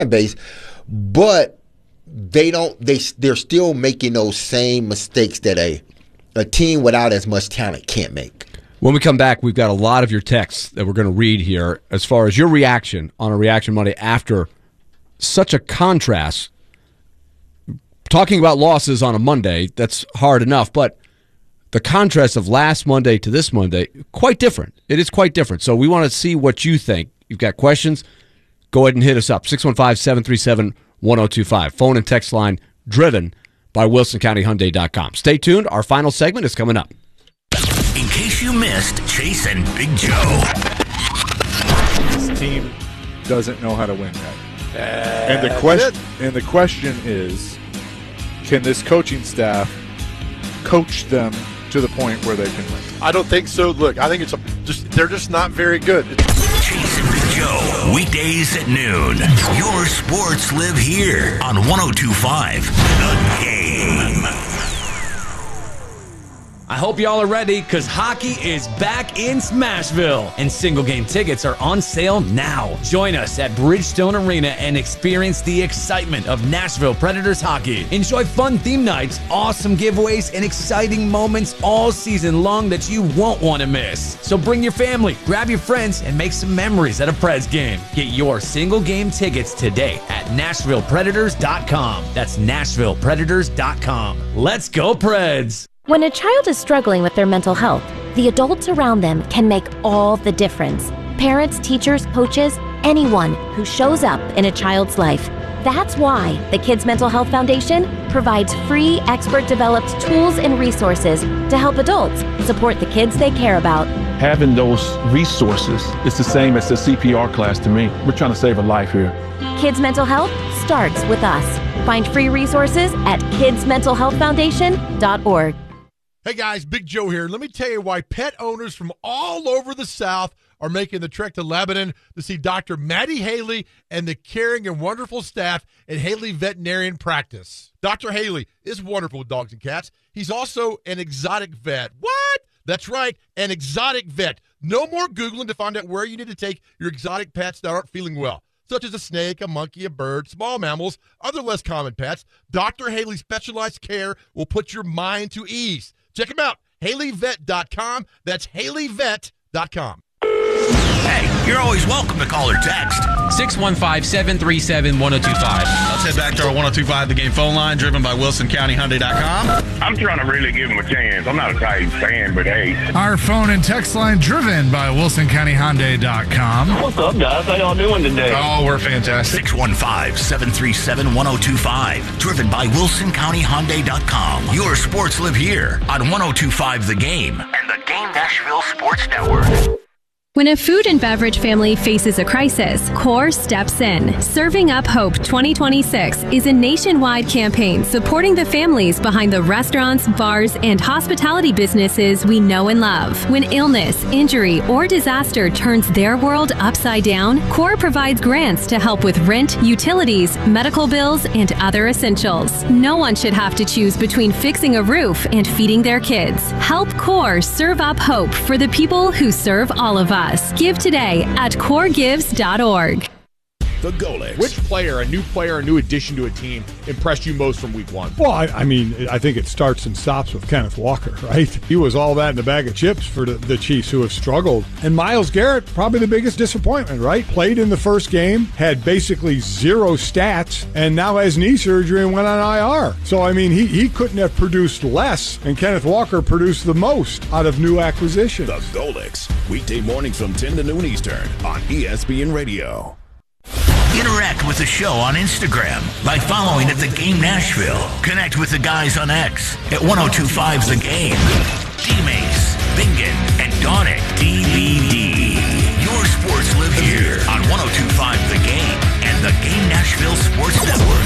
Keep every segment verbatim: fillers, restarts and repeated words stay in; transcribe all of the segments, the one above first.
base, but they don't. They they're still making those same mistakes that a a team without as much talent can't make. When we come back, we've got a lot of your texts that we're going to read here as far as your reaction on a Reaction Monday after such a contrast. Talking about losses on a Monday, that's hard enough, but the contrast of last Monday to this Monday, quite different. It is quite different. So we want to see what you think. You've got questions? Go ahead and hit us up. six one five, seven three seven, one oh two five. Phone and text line driven by Wilson County Hyundai dot com. Stay tuned. Our final segment is coming up. In case you missed Chase and Big Joe. This team doesn't know how to win yet. Uh, and the question and the question is, can this coaching staff coach them to the point where they can win? I don't think so. Look, I think it's a just they're just not very good. Chase and Big Joe, weekdays at noon. Your sports live here on one oh two point five The Game. I hope y'all are ready, because hockey is back in Smashville, and single-game tickets are on sale now. Join us at Bridgestone Arena and experience the excitement of Nashville Predators hockey. Enjoy fun theme nights, awesome giveaways, and exciting moments all season long that you won't want to miss. So bring your family, grab your friends, and make some memories at a Preds game. Get your single-game tickets today at Nashville Predators dot com. That's Nashville Predators dot com. Let's go, Preds! When a child is struggling with their mental health, the adults around them can make all the difference. Parents, teachers, coaches, anyone who shows up in a child's life. That's why the Kids Mental Health Foundation provides free, expert-developed tools and resources to help adults support the kids they care about. Having those resources is the same as the C P R class to me. We're trying to save a life here. Kids Mental Health starts with us. Find free resources at kids mental health foundation dot org. Hey guys, Big Joe here. Let me tell you why pet owners from all over the South are making the trek to Lebanon to see Doctor Maddie Haley and the caring and wonderful staff at Haley Veterinarian Practice. Doctor Haley is wonderful with dogs and cats. He's also an exotic vet. What? That's right, an exotic vet. No more Googling to find out where you need to take your exotic pets that aren't feeling well, such as a snake, a monkey, a bird, small mammals, other less common pets. Doctor Haley's specialized care will put your mind to ease. Check him out, Haley Vet dot com. That's Haley Vet dot com. Hey, you're always welcome to call or text. six one five, seven three seven, one oh two five. Let's head back to our one oh two point five The Game phone line, driven by Wilson County Hyundai dot com. I'm trying to really give him a chance. I'm not a Titans fan, but hey. Our phone and text line, driven by Wilson County Hyundai dot com. What's up, guys? How y'all doing today? Oh, we're fantastic. six one five, seven three seven, one oh two five. Driven by Wilson County Hyundai dot com. Your sports live here on one oh two point five The Game and the Game Nashville Sports Network. When a food and beverage family faces a crisis, CORE steps in. Serving Up Hope twenty twenty-six is a nationwide campaign supporting the families behind the restaurants, bars, and hospitality businesses we know and love. When illness, injury, or disaster turns their world upside down, CORE provides grants to help with rent, utilities, medical bills, and other essentials. No one should have to choose between fixing a roof and feeding their kids. Help CORE serve up hope for the people who serve all of us. Give today at core gives dot org. The Golics. Which player, a new player, a new addition to a team, impressed you most from week one? Well, I, I mean, I think it starts and stops with Kenneth Walker, right? He was all that in a bag of chips for the, the Chiefs, who have struggled. And Myles Garrett, probably the biggest disappointment, right? Played in the first game, had basically zero stats, and now has knee surgery and went on I R. So, I mean, he, he couldn't have produced less, and Kenneth Walker produced the most out of new acquisitions. The Golics, weekday mornings from ten to noon Eastern on E S P N Radio. Interact with the show on Instagram by following at The Game Nashville. Connect with the guys on X at one oh two point five The Game. D-Mace, Bingen, and Donick D V D. Your sports live here on one oh two point five The Game and the Game Nashville Sports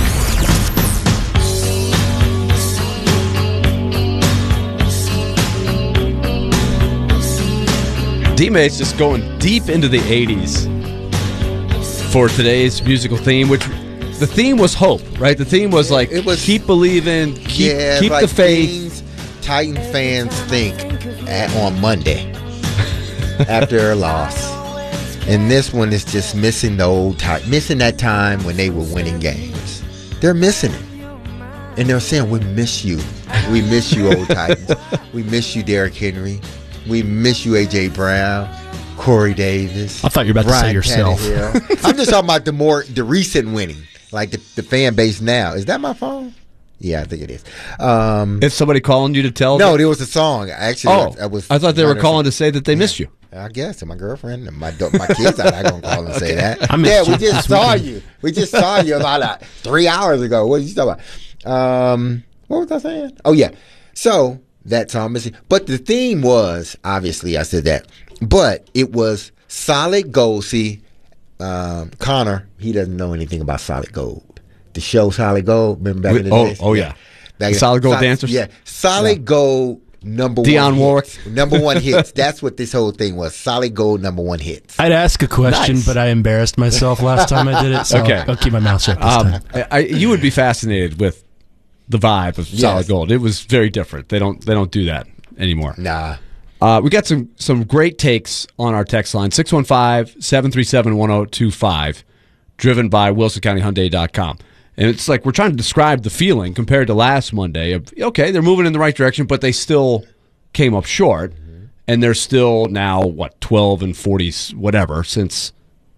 Network. D-Mace just going deep into the eighties. For today's musical theme, which the theme was hope, right? The theme was like, it was, keep believing, keep, yeah, keep like the faith. Titan fans think at, on Monday after a loss. And this one is just missing the old time, missing that time when they were winning games. They're missing it. And they're saying, we miss you. We miss you, old Titans. We miss you, Derrick Henry. We miss you, A J. Brown, Corey Davis. I thought you were about Ryan to say yourself. I'm just talking about the more, the recent winning, like the, the fan base now. Is that my phone? Yeah, I think it is. Um, is somebody calling you to tell No, them? there was a song. Actually, oh, I, I was. I thought they were calling to say that they yeah. missed you. I guess, and my girlfriend and my my kids are not going to call and say okay. that. I yeah, we you. just saw you. We just saw you about like three hours ago. What did you talking about? Um, what was I saying? Oh, yeah. So that's all I'm missing. But the theme was, obviously, I said that, but it was Solid Gold. See, um, Connor, he doesn't know anything about Solid Gold. The show Solid Gold, remember back we, in the oh, days? Oh, yeah. yeah. Solid Gold Solid, dancers? Yeah. Solid yeah. Gold. Number Dionne one Warwick. hits. Number one hits. That's what this whole thing was. Solid Gold number one hits. I'd ask a question, Nice. but I embarrassed myself last time I did it, so Okay. I'll, I'll keep my mouth shut this Um, time. I, I, you would be fascinated with the vibe of Yes. Solid Gold. It was very different. They don't they don't do that anymore. Nah. Uh, we got some some great takes on our text line, six one five, seven three seven, one zero two five, driven by Wilson County Hyundai dot com. And it's like we're trying to describe the feeling compared to last Monday of, okay, they're moving in the right direction, but they still came up short. Mm-hmm. And they're still now, what, twelve and forty, whatever, since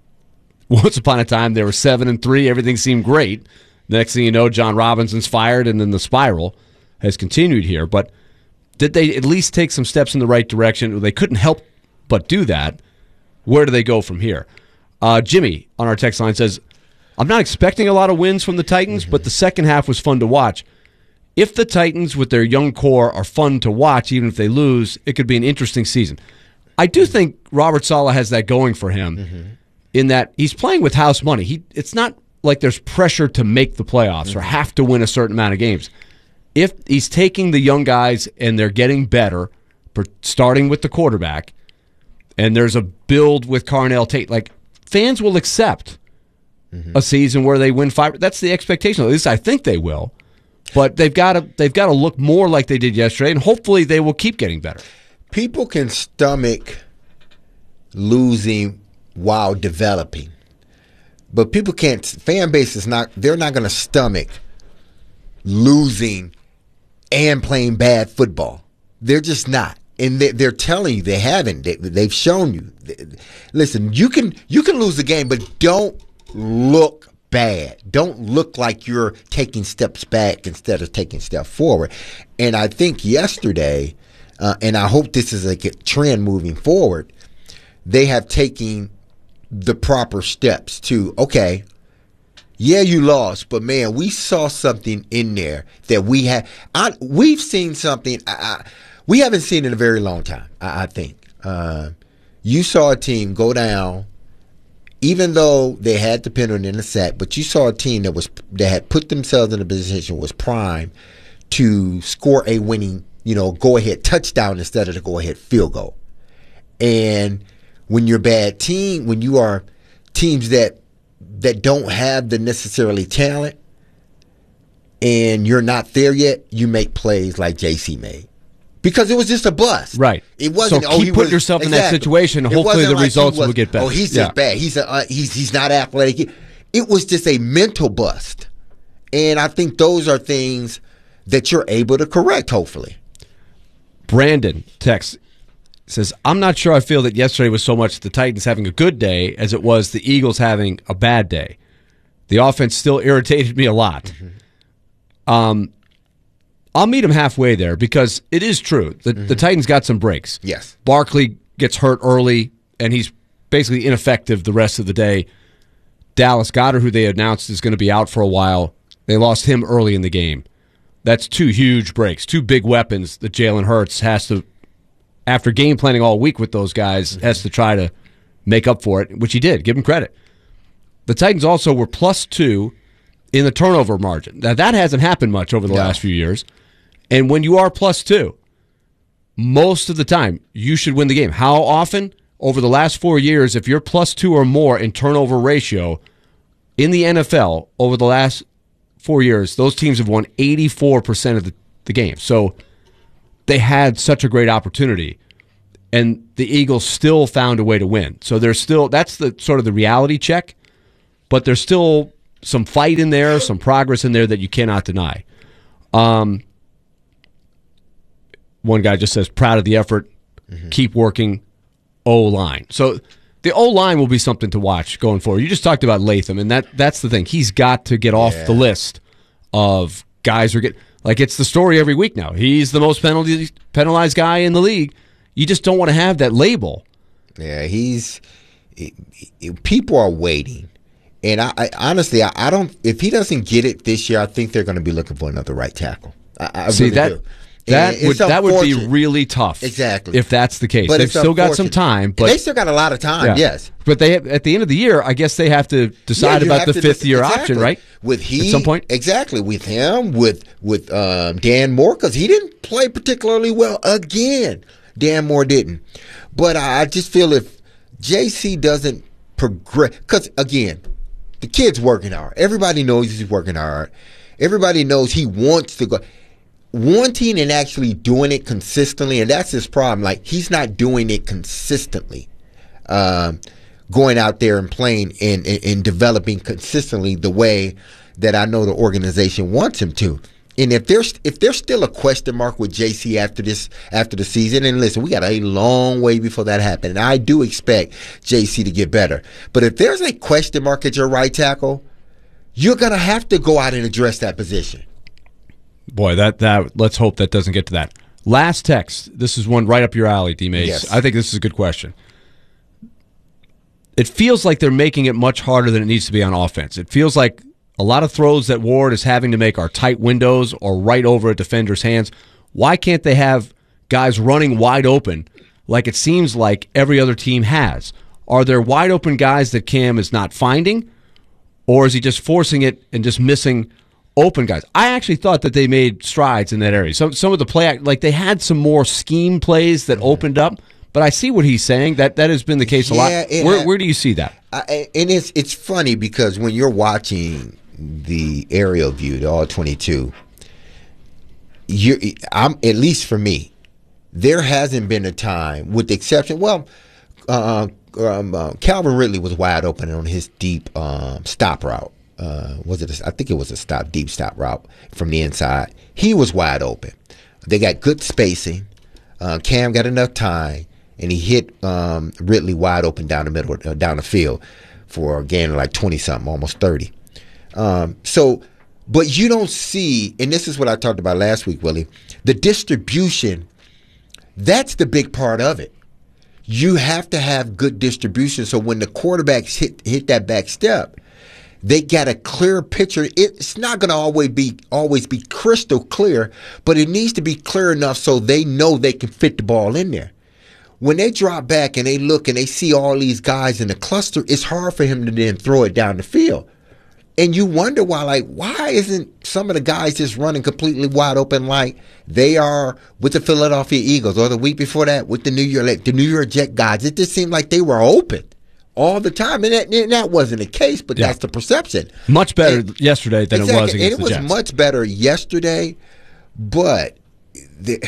once upon a time they were seven and three. Everything seemed great. Next thing you know, John Robinson's fired, and then the spiral has continued here. But did they at least take some steps in the right direction? They couldn't help but do that. Where do they go from here? Uh, Jimmy on our text line says, I'm not expecting a lot of wins from the Titans, mm-hmm. but the second half was fun to watch. If the Titans with their young core are fun to watch, even if they lose, it could be an interesting season. I do think Robert Saleh has that going for him mm-hmm. in that he's playing with house money. He It's not like there's pressure to make the playoffs mm-hmm. or have to win a certain amount of games. If he's taking the young guys and they're getting better, starting with the quarterback, and there's a build with Carnell Tate, like fans will accept mm-hmm. a season where they win five. That's the expectation. At least I think they will. But they've got to they've got to look more like they did yesterday, and hopefully they will keep getting better. People can stomach losing while developing, but people can't. Fan base is not. They're not going to stomach losing and playing bad football. They're just not, and they, they're telling you they haven't. They, they've shown you. Listen, you can you can lose the game, but don't look bad. Don't look like you're taking steps back instead of taking steps forward. And I think yesterday, uh, and I hope this is a trend moving forward, they have taken the proper steps to, okay, yeah, you lost, but man, we saw something in there that we had. I, we've seen something I, I, we haven't seen in a very long time, I, I think. Uh, you saw a team go down, even though they had the penalty in the sack, but you saw a team that was that had put themselves in a position was primed to score a winning, you know, go ahead touchdown instead of the go ahead field goal. And when you're a bad team, when you are teams that that don't have the necessarily talent, and you're not there yet, you make plays like J C made. Because it was just a bust. Right. It wasn't. So oh, keep he putting was, yourself in exactly. that situation. And It hopefully wasn't the like he results was, will get better. Oh, he's yeah. just bad. He's a, uh, he's he's not athletic. It was just a mental bust, and I think those are things that you're able to correct. Hopefully. Brandon texts says, "I'm not sure. I feel that yesterday was so much the Titans having a good day as it was the Eagles having a bad day. The offense still irritated me a lot." Mm-hmm. Um. I'll meet him halfway there because it is true. The, mm-hmm. the Titans got some breaks. Yes. Barkley gets hurt early, and he's basically ineffective the rest of the day. Dallas Goedert, who they announced is going to be out for a while, they lost him early in the game. That's two huge breaks, two big weapons that Jalen Hurts has to, after game planning all week with those guys, mm-hmm. has to try to make up for it, which he did. Give him credit. The Titans also were plus two in the turnover margin. Now, that hasn't happened much over the no. last few years. And when you are plus two, most of the time, you should win the game. How often? Over the last four years, if you're plus two or more in turnover ratio in the N F L over the last four years, those teams have won eighty-four percent of the, the game. So they had such a great opportunity. and the Eagles still found a way to win. So there's still that's the sort of the reality check, but there's still some fight in there, some progress in there that you cannot deny. Um, one guy just says, proud of the effort, mm-hmm. keep working, O-line. So the O-line will be something to watch going forward. You just talked about Latham, and that that's the thing. He's got to get off Yeah. the list of guys who are getting, like it's the story every week now. He's the most penalty, penalized guy in the league. You just don't want to have that label. Yeah, he's he, he, people are waiting. And I, I honestly, I, I don't. If he doesn't get it this year, I think they're going to be looking for another right tackle. I, I See really that do. that And would it's that would be unfortunate. really tough. Exactly. If that's the case, But they've it's still got some unfortunate. time. But They still got a lot of time. Yeah. Yes. But they at the end of the year, I guess they have to decide Yeah, you about have the to fifth dis- year exactly. option, right? With he at some point. exactly with him with with um, Dan Moore, because he didn't play particularly well again. Dan Moore didn't, but I, I just feel if J C doesn't progress, because again, the kid's working hard. Everybody knows he's working hard. Everybody knows he wants to go. Wanting and actually doing it consistently, and that's his problem. Like, he's not doing it consistently. Um, going out there and playing and, and, and developing consistently the way that I know the organization wants him to. And if there's if there's still a question mark with J C after this after the season, and listen, we got a long way before that happens. And I do expect J C to get better. But if there's a question mark at your right tackle, you're gonna have to go out and address that position. Boy, that that let's hope that doesn't get to that. Last text. This is one right up your alley, D-Mace. Yes. I think this is a good question. It feels like they're making it much harder than it needs to be on offense. It feels like a lot of throws that Ward is having to make are tight windows or right over a defender's hands. Why can't they have guys running wide open like it seems like every other team has? Are there wide open guys that Cam is not finding, or is he just forcing it and just missing open guys? I actually thought that they made strides in that area. Some some of the play, like they had some more scheme plays that opened up, but I see what he's saying. That that has been the case a Yeah, lot. it Where, ha- where do you see that? I, and it's it's funny because when you're watching the aerial view, the all twenty-two, you I'm at least for me, there hasn't been a time, with the exception, well, uh, um, uh, Calvin Ridley was wide open on his deep um, stop route. Uh, was it? A, I think it was a stop deep stop route from the inside. He was wide open. They got good spacing. Uh, Cam got enough time, and he hit um, Ridley wide open down the middle, uh, down the field for a gain of like twenty something, almost thirty. Um, so, but you don't see, and this is what I talked about last week, Willie, the distribution. That's the big part of it. You have to have good distribution, so when the quarterbacks hit hit that back step, they got a clear picture. It's not going to always be always be crystal clear, but it needs to be clear enough so they know they can fit the ball in there. When they drop back and they look and they see all these guys in the cluster, it's hard for him to then throw it down the field. And you wonder why, like, why isn't some of the guys just running completely wide open like they are with the Philadelphia Eagles, or the week before that with the New York, like the New York Jet guys? It just seemed like they were open all the time, and that, and that wasn't the case, but Yeah. that's the perception. Much better And- yesterday than exactly, it was against and it the was Jets. much better yesterday, but the,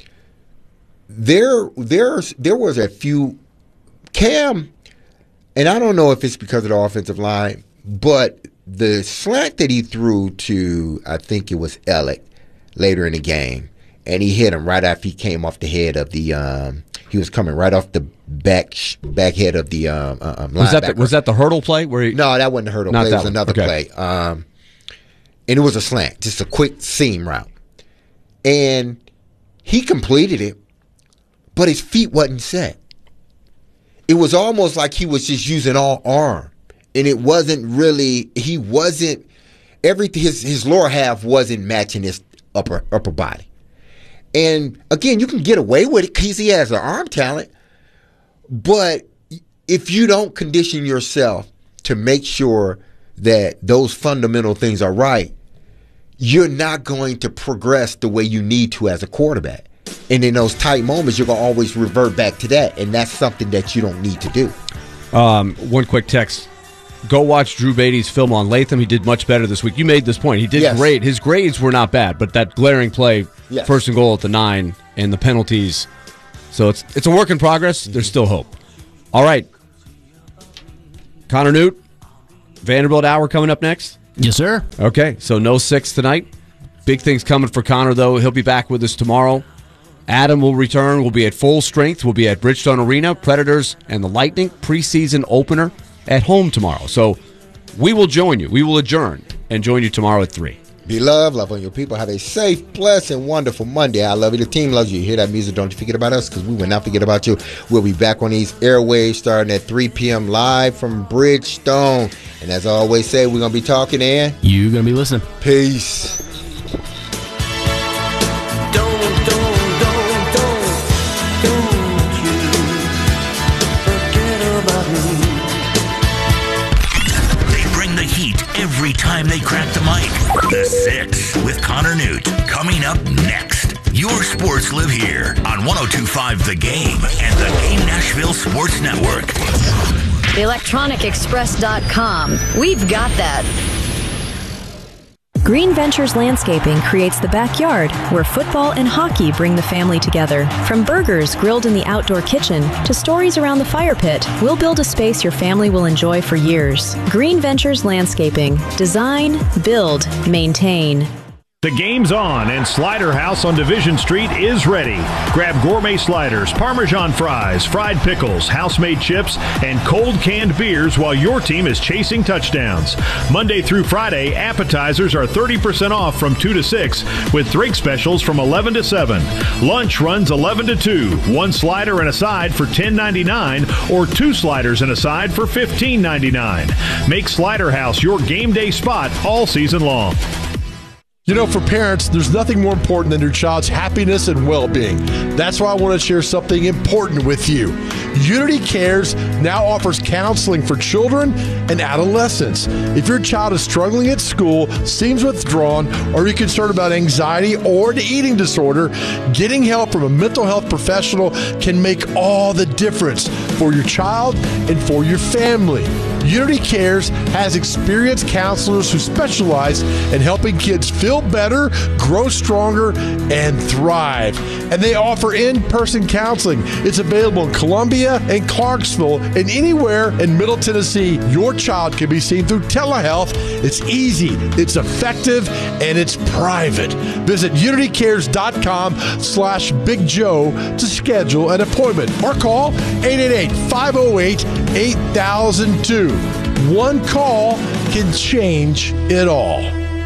there, there's there was a few Cam, and I don't know if it's because of the offensive line, but the slant that he threw to, I think it was Elliott later in the game, and he hit him right after he came off the head of the. Um, he was coming right off the back back head of the um, uh, um, Was that the, linebacker. was that the hurdle play? Where he, No, that wasn't a hurdle Not play. It that was one. another Okay. play. Um, and it was a slant, just a quick seam route. And he completed it, but his feet wasn't set. It was almost like he was just using all arm. And it wasn't really, he wasn't, everything, his, his lower half wasn't matching his upper upper body. And again, you can get away with it because he has an arm talent. But if you don't condition yourself to make sure that those fundamental things are right, you're not going to progress the way you need to as a quarterback. And in those tight moments, you're going to always revert back to that. And that's something that you don't need to do. Um, one quick text. Go watch Drew Beatty's film on Latham. He did much better this week. You made this point. He did Yes. great. His grades were not bad, but that glaring play, Yes. first and goal at the nine, and the penalties So it's it's a work in progress. There's still hope. All right. Connor Newt, Vanderbilt Hour coming up next. Yes, sir. Okay, so no six tonight. Big things coming for Connor, though. He'll be back with us tomorrow. Adam will return. We'll be at full strength. We'll be at Bridgestone Arena. Predators and the Lightning preseason opener at home tomorrow. So we will join you. We will adjourn and join you tomorrow at three. Be loved, love on your people. Have a safe, blessed, and wonderful Monday. I love you. The team loves you. You hear that music? Don't you forget about us, because we will not forget about you. We'll be back on these airwaves starting at three p.m. live from Bridgestone. And as I always say, we're going to be talking and you're going to be listening. Peace. Every time they crack the mic. The Six with Connor Newt. Coming up next. Your sports live here on one oh two point five The Game and the Game Nashville Sports Network. electronic express dot com. We've got that. Green Ventures Landscaping creates the backyard where football and hockey bring the family together. From burgers grilled in the outdoor kitchen to stories around the fire pit, we'll build a space your family will enjoy for years. Green Ventures Landscaping. Design, build, maintain. The game's on, and Slider House on Division Street is ready. Grab gourmet sliders, Parmesan fries, fried pickles, house-made chips, and cold canned beers while your team is chasing touchdowns. Monday through Friday, appetizers are thirty percent off from two to six, with drink specials from eleven to seven. Lunch runs eleven to two. One slider and a side for ten ninety-nine, or two sliders and a side for fifteen ninety-nine. Make Slider House your game day spot all season long. You know, for parents, there's nothing more important than your child's happiness and well-being. That's why I want to share something important with you. Unity Cares now offers counseling for children and adolescents. If your child is struggling at school, seems withdrawn, or you're concerned about anxiety or an eating disorder, getting help from a mental health professional can make all the difference for your child and for your family. Unity Cares has experienced counselors who specialize in helping kids feel better, grow stronger, and thrive. And they offer in-person counseling. It's available in Columbia and Clarksville and anywhere in Middle Tennessee. Your child can be seen through telehealth. It's easy, it's effective, and it's private. Visit unitycares.com slash Big Joe to schedule an appointment or call eight eight eight, five oh eight, eight thousand two. One call can change it all.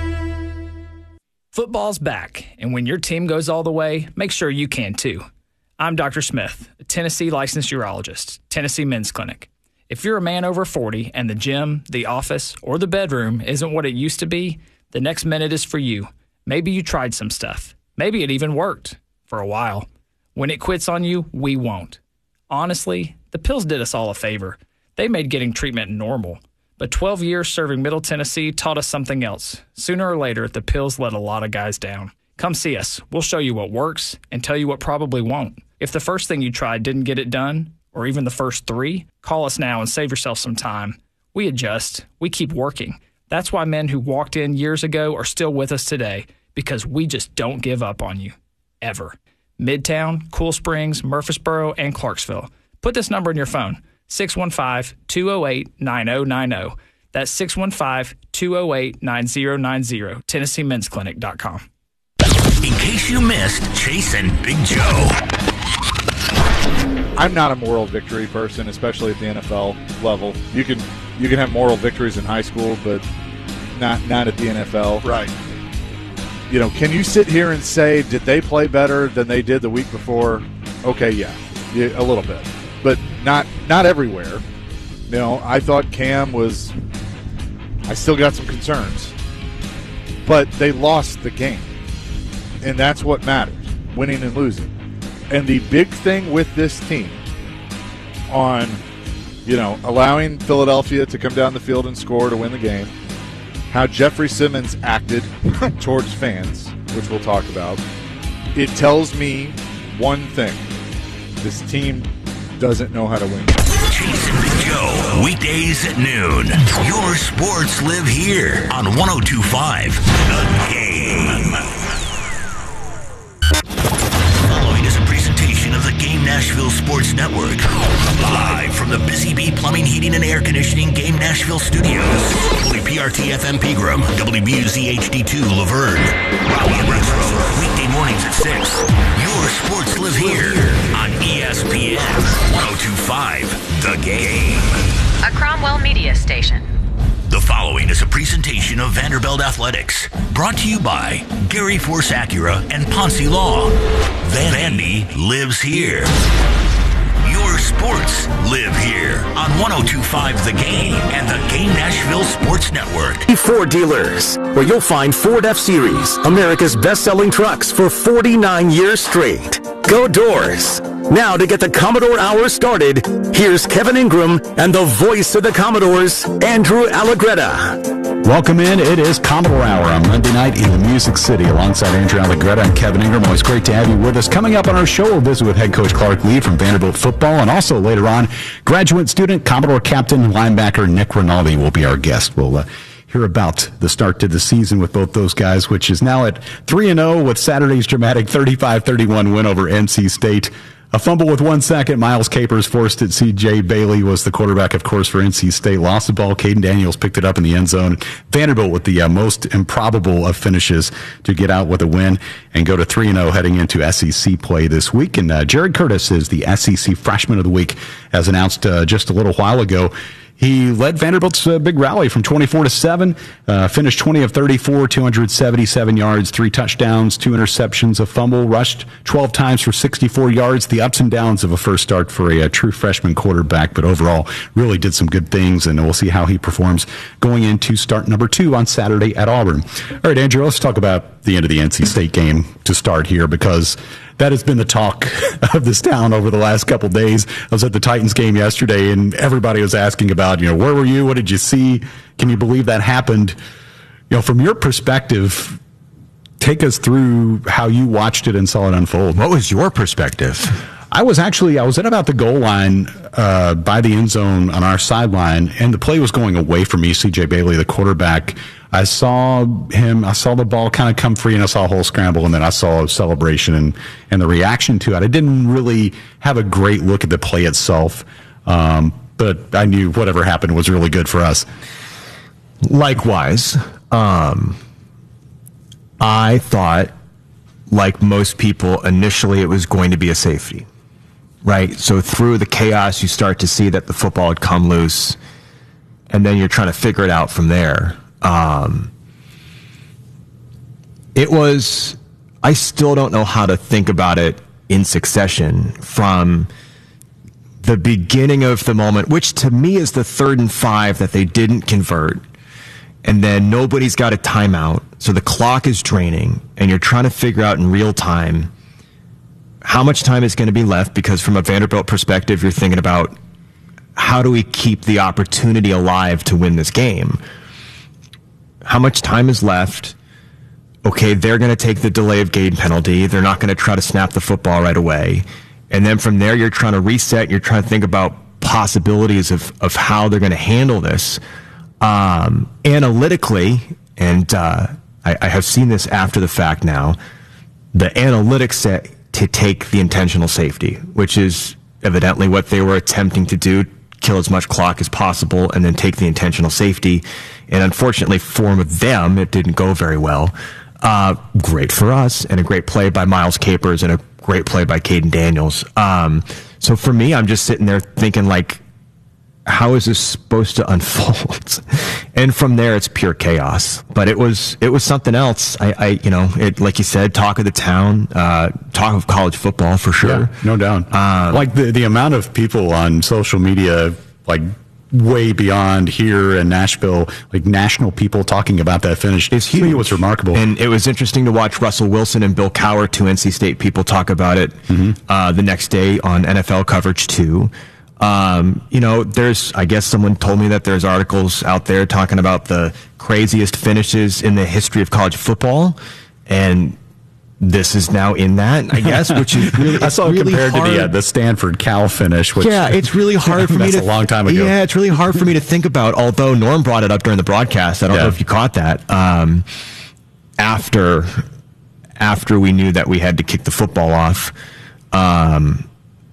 Football's back, and when your team goes all the way, make sure you can too. I'm Doctor Smith, a Tennessee licensed urologist, Tennessee Men's Clinic. If you're a man over forty and the gym, the office, or the bedroom isn't what it used to be, the next minute is for you. Maybe you tried some stuff. Maybe it even worked for a while. When it quits on you, we won't. Honestly, the pills did us all a favor. They made getting treatment normal. But twelve years serving Middle Tennessee taught us something else. Sooner or later, the pills let a lot of guys down. Come see us. We'll show you what works and tell you what probably won't. If the first thing you tried didn't get it done, or even the first three, call us now and save yourself some time. We adjust. We keep working. That's why men who walked in years ago are still with us today, because we just don't give up on you. Ever. Midtown, Cool Springs, Murfreesboro, and Clarksville. Put this number in your phone. six one five, two oh eight, nine oh nine oh. That's six one five, two oh eight, nine oh nine oh. Tennessee Men's Clinic dot com. In case you missed Chase and Big Joe. I'm not a moral victory person, especially at the N F L level. You can you can have moral victories in high school, but not not at the N F L. Right. You know, can you sit here and say, did they play better than they did the week before? Okay, yeah, yeah a little bit. But not not everywhere. You know, I thought Cam was – I still got some concerns. But they lost the game. And that's what matters, winning and losing. And the big thing with this team on, you know, allowing Philadelphia to come down the field and score to win the game, how Jeffrey Simmons acted towards fans, which we'll talk about, it tells me one thing. This team – doesn't know how to win. Chase and Big Joe, weekdays at noon. Your sports live here on one oh two point five The Game. Following is a presentation of the Game Nashville Sports Network. Live from the Busy Bee Plumbing, Heating, and Air Conditioning Game Nashville Studios. W P R T F M Pegram, W B U Z H D two Laverne. Raleigh and Rexboro, weekday mornings at six. Your sports live here on E S P N one oh two point five The Game. A Cromwell Media Station. The following is a presentation of Vanderbilt Athletics, brought to you by Gary Force Acura and Ponce Law. Vandy lives here. Your sports live here on one oh two point five The Game and the Game Nashville Sports Network. Ford Dealers, where you'll find Ford F-Series, America's best-selling trucks for forty-nine years straight. Go Doors. Now to get the Commodore Hour started, here's Kevin Ingram and the voice of the Commodores, Andrew Allegretta. Welcome in. It is Commodore Hour on Monday night in the Music City alongside Andrew Allegretta and Kevin Ingram. Always great to have you with us. Coming up on our show, we'll visit with head coach Clark Lee from Vanderbilt football, and also later on, graduate student, Commodore captain, linebacker Nick Rinaldi will be our guest. We'll uh, hear about the start to the season with both those guys, which is now at three and oh with Saturday's dramatic thirty-five thirty-one win over N C State. A fumble with one second. Miles Capers forced it. C J Bailey was the quarterback, of course, for N C State. Lost the ball. Caden Daniels picked it up in the end zone. Vanderbilt with the uh, most improbable of finishes to get out with a win and go to three and oh heading into S E C play this week. And uh, Jared Curtis is the S E C Freshman of the Week, as announced uh, just a little while ago. He led Vanderbilt's uh, big rally from twenty-four to seven, uh, finished twenty of thirty-four, two hundred seventy-seven yards, three touchdowns, two interceptions, a fumble, rushed twelve times for sixty-four yards. The ups and downs of a first start for a, a true freshman quarterback, but overall really did some good things, and we'll see how he performs going into start number two on Saturday at Auburn. All right, Andrew, let's talk about the end of the N C State game to start here, because that has been the talk of this town over the last couple of days. I was at the Titans game yesterday, and everybody was asking about, you know, where were you? What did you see? Can you believe that happened? You know, from your perspective, take us through how you watched it and saw it unfold. What was your perspective? I was actually, I was at about the goal line uh, by the end zone on our sideline, and the play was going away from me. C J Bailey, the quarterback, I saw him, I saw the ball kind of come free, and I saw a whole scramble, and then I saw a celebration and, and the reaction to it. I didn't really have a great look at the play itself, um, but I knew whatever happened was really good for us. Likewise, um, I thought, like most people, initially it was going to be a safety, right? So through the chaos, you start to see that the football had come loose, and then you're trying to figure it out from there. Um, it was, I still don't know how to think about it in succession from the beginning of the moment, which to me is the third and five that they didn't convert. And then nobody's got a timeout. So the clock is draining, and you're trying to figure out in real time how much time is going to be left, because from a Vanderbilt perspective, you're thinking about how do we keep the opportunity alive to win this game? How much time is left? Okay, they're going to take the delay of game penalty. They're not going to try to snap the football right away. And then from there, you're trying to reset. You're trying to think about possibilities of, of how they're going to handle this. Um, analytically, and uh, I, I have seen this after the fact now, the analytics set to take the intentional safety, which is evidently what they were attempting to do, kill as much clock as possible and then take the intentional safety. And unfortunately for them, it didn't go very well. Uh, great for us, and a great play by Miles Capers, and a great play by Caden Daniels. Um, so for me, I'm just sitting there thinking, like, how is this supposed to unfold? And from there, it's pure chaos. But it was it was something else. I, I you know, it like you said, talk of the town, uh, talk of college football for sure. Yeah, no doubt. Um, like the the amount of people on social media, like way beyond here in Nashville, like national people talking about that finish. It's huge. It was remarkable. And it was interesting to watch Russell Wilson and Bill Cowher, two N C State people, talk about it mm-hmm. uh, the next day on N F L coverage too. Um, you know, there's, I guess someone told me that there's articles out there talking about the craziest finishes in the history of college football. And this is now in that, I guess, which is really, I saw it really compared hard. to the, uh, the Stanford Cal finish. Which, yeah, it's really hard for me to. That's a long time ago. Yeah, it's really hard for me to think about. Although Norm brought it up during the broadcast, I don't yeah. know if you caught that. Um, after, after we knew that we had to kick the football off, um,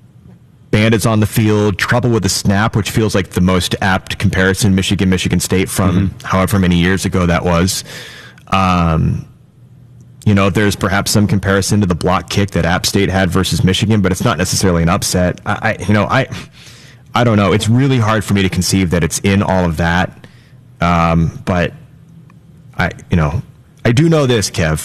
Bandits on the field, trouble with the snap, which feels like the most apt comparison, Michigan, Michigan State from mm-hmm. however many years ago that was. Um, you know, there's perhaps some comparison to the block kick that App State had versus Michigan, but it's not necessarily an upset. I, I you know, I, I don't know. It's really hard for me to conceive that it's in all of that. Um, but I, you know, I do know this, Kev.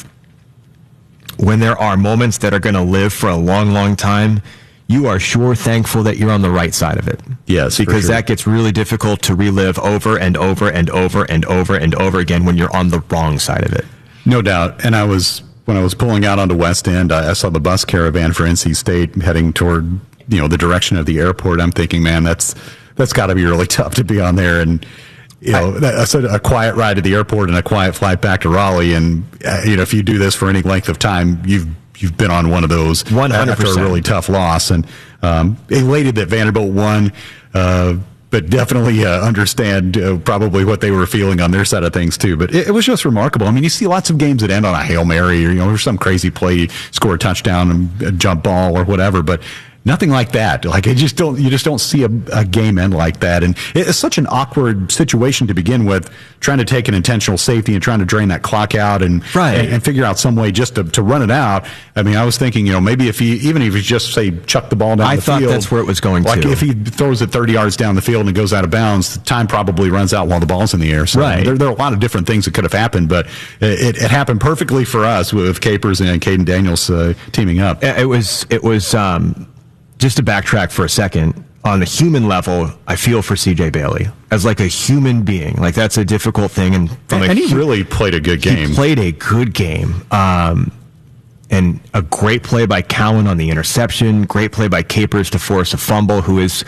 When there are moments that are going to live for a long, long time, you are sure thankful that you're on the right side of it. Yes, because sure. that gets really difficult to relive over and over and over and over and over again when you're on the wrong side of it. No doubt. And I was, when I was pulling out onto West End, I, I saw the bus caravan for N C State heading toward, you know, the direction of the airport. I'm thinking, man, that's that's got to be really tough to be on there. And you know, I, I said a quiet ride to the airport and a quiet flight back to Raleigh. And uh, you know, if you do this for any length of time, you've You've been on one of those one hundred percent after a really tough loss, and um, elated that Vanderbilt won, uh, but definitely uh, understand uh, probably what they were feeling on their side of things too. But it, it was just remarkable. I mean, you see lots of games that end on a Hail Mary, or you know, or some crazy play, score a touchdown, and a jump ball, or whatever, but nothing like that. Like, I just don't, you just don't see a, a game end like that. And it's such an awkward situation to begin with, trying to take an intentional safety and trying to drain that clock out and, right. and, and figure out some way just to, to run it out. I mean, I was thinking, you know, maybe if he, even if he just say chuck the ball down I the field. I thought that's where it was going like to. Like if he throws it thirty yards down the field and it goes out of bounds, the time probably runs out while the ball's in the air. So right. there, there are a lot of different things that could have happened, but it, it happened perfectly for us with Capers and Caden Daniels uh, teaming up. It was, it was, um, just to backtrack for a second, on a human level, I feel for C J Bailey as like a human being. Like, that's a difficult thing. And, from and a, he really played a good game. He played a good game. Um, and a great play by Cowan on the interception. Great play by Capers to force a fumble, who is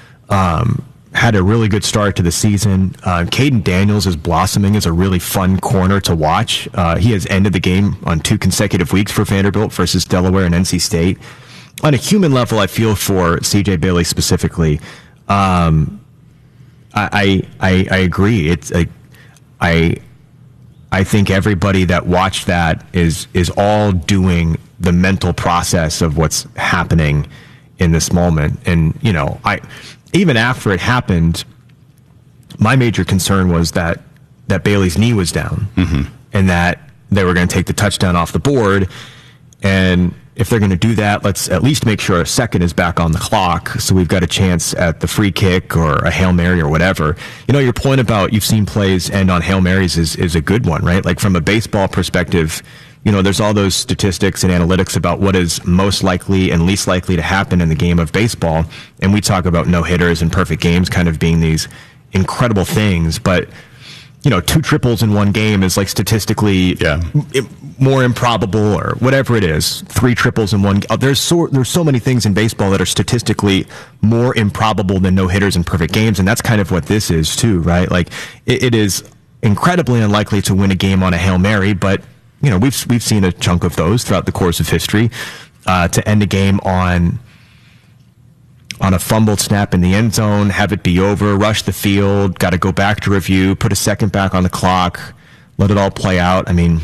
um, had a really good start to the season. Uh, Caden Daniels is blossoming as a really fun corner to watch. Uh, he has ended the game on two consecutive weeks for Vanderbilt versus Delaware and N C State. On a human level, I feel for C J Bailey specifically. Um, I, I I agree. It's a, I I think everybody that watched that is is all doing the mental process of what's happening in this moment. And you know, I even after it happened, my major concern was that that Bailey's knee was down, mm-hmm. and that they were going to take the touchdown off the board. And if they're going to do that, let's at least make sure a second is back on the clock, so we've got a chance at the free kick or a Hail Mary or whatever. You know, your point about you've seen plays end on Hail Marys is, is a good one, right? Like, from a baseball perspective, you know, there's all those statistics and analytics about what is most likely and least likely to happen in the game of baseball. And we talk about no-hitters and perfect games kind of being these incredible things, but you know, two triples in one game is like statistically yeah. m- more improbable, or whatever it is. Three triples in one. There's so there's so many things in baseball that are statistically more improbable than no hitters in perfect games, and that's kind of what this is too, right? Like, it, it is incredibly unlikely to win a game on a Hail Mary, but you know, we've we've seen a chunk of those throughout the course of history. Uh, to end a game on. on a fumbled snap in the end zone, have it be over, rush the field, got to go back to review, put a second back on the clock, let it all play out. I mean,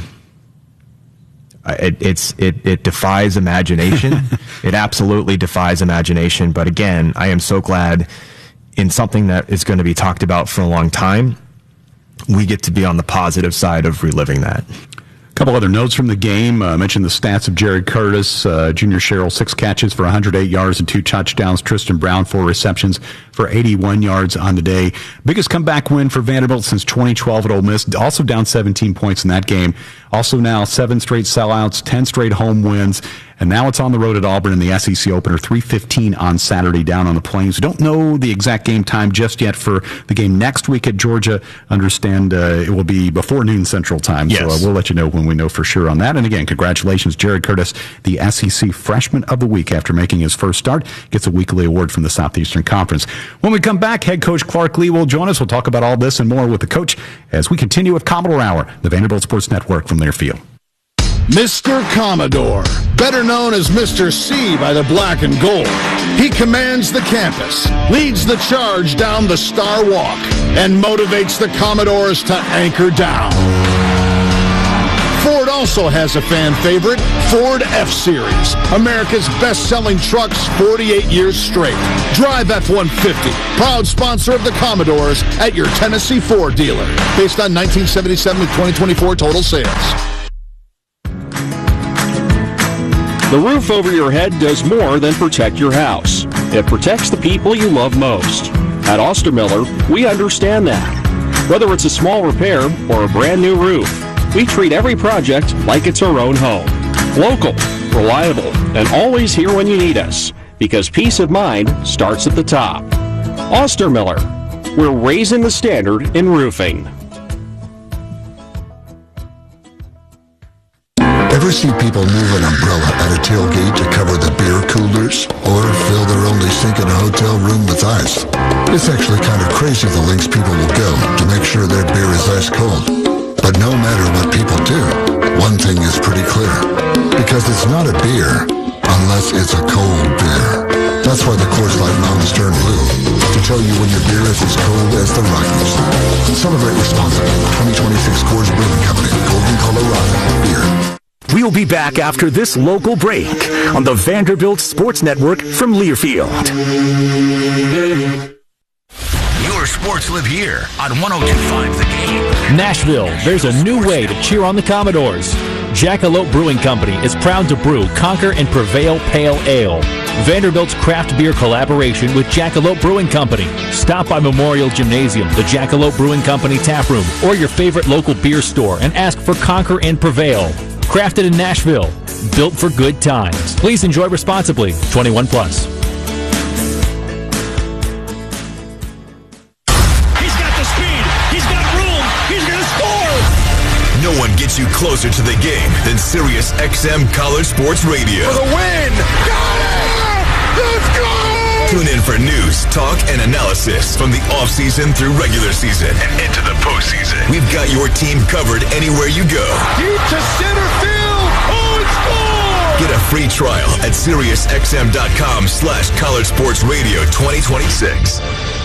it, it's it, it defies imagination. It absolutely defies imagination. But again, I am so glad in something that is going to be talked about for a long time, we get to be on the positive side of reliving that. A couple other notes from the game. I uh, mentioned the stats of Jared Curtis, uh, Junior Sherrill, six catches for one hundred eight yards and two touchdowns. Tristan Brown, four receptions for eighty-one yards on the day. Biggest comeback win for Vanderbilt since twenty twelve at Ole Miss. Also down seventeen points in that game. Also now seven straight sellouts, ten straight home wins. And now it's on the road at Auburn in the S E C opener, three fifteen on Saturday down on the Plains. We don't know the exact game time just yet for the game next week at Georgia. Understand uh, it will be before noon Central Time. Yes. So uh, we'll let you know when we know for sure on that. And again, congratulations, Jared Curtis, the S E C Freshman of the Week after making his first start. Gets a weekly award from the Southeastern Conference. When we come back, head coach Clark Lea will join us. We'll talk about all this and more with the coach as we continue with Commodore Hour, the Vanderbilt Sports Network from their field. Mister Commodore, better known as Mister C by the black and gold. He commands the campus, leads the charge down the Star Walk, and motivates the Commodores to anchor down. Ford also has a fan favorite, Ford F-Series, America's best-selling trucks forty-eight years straight. Drive F one fifty, proud sponsor of the Commodores at your Tennessee Ford dealer, based on nineteen seventy-seven to twenty twenty-four total sales. The roof over your head does more than protect your house. It protects the people you love most. At Ostermiller, we understand that. Whether it's a small repair or a brand new roof, we treat every project like it's our own home. Local, reliable, and always here when you need us, because peace of mind starts at the top. Ostermiller, we're raising the standard in roofing. Ever see people move an umbrella at a tailgate to cover the beer coolers or fill their only sink in a hotel room with ice? It's actually kind of crazy the lengths people will go to make sure their beer is ice cold. But no matter what people do, one thing is pretty clear. Because it's not a beer unless it's a cold beer. That's why the Coors Light Mountains turn blue, to tell you when your beer is as cold as the Rockies. Celebrate responsibly. twenty twenty-six Coors Brewing Company, Golden, Colorado. Beer. We'll be back after this local break on the Vanderbilt Sports Network from Learfield. Your sports live here on one oh two point five The Game. Nashville, there's a new way to cheer on the Commodores. Jackalope Brewing Company is proud to brew Conquer and Prevail Pale Ale, Vanderbilt's craft beer collaboration with Jackalope Brewing Company. Stop by Memorial Gymnasium, the Jackalope Brewing Company tap room, or your favorite local beer store and ask for Conquer and Prevail. Crafted in Nashville, built for good times. Please enjoy responsibly. twenty-one plus. He's got the speed. He's got room. He's going to score. No one gets you closer to the game than Sirius X M College Sports Radio. For the win. Got it. Let's go. Tune in for news, talk, and analysis from the offseason through regular season and into the postseason. We've got your team covered anywhere you go. Deep to center field. Oh, it's scored. Get a free trial at SiriusXM.com slash College Sports Radio twenty twenty-six.